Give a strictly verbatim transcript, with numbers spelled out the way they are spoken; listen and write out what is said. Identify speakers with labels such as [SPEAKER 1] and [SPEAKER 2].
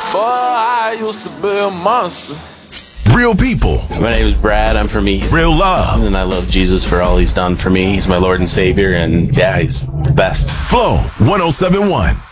[SPEAKER 1] Boy, I used to be a monster.
[SPEAKER 2] Real people.
[SPEAKER 3] My name is Brad. I'm from East.
[SPEAKER 2] Real love.
[SPEAKER 3] And I love Jesus for all he's done for me. He's my Lord and Savior, and yeah, he's the best.
[SPEAKER 2] Flow one oh seven point one.